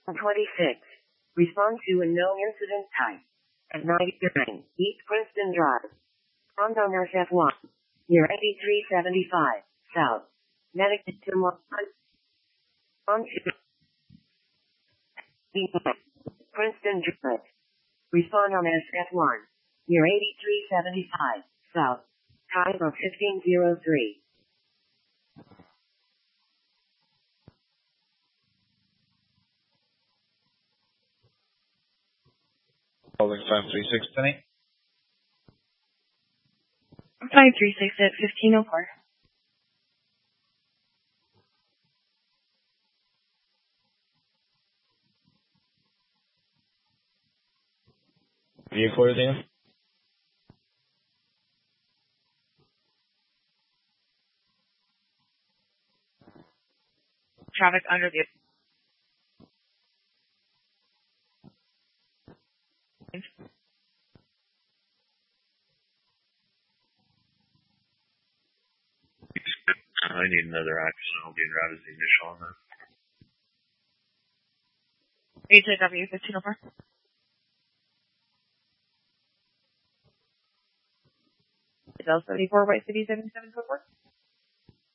26. Respond to a no incident type. At 99 East Princeton Drive. Respond on SF1. Near 8375 South. Medicaid to on to Princeton Drive. Respond on SF1. Near 8375 South. Time of 1503. Holding 536, Penny. 536 at 1504. Vehicle is in. Traffic under the I need another action. I'll be in route as the initial on that. HAW 1504. Is L74 White City 7744?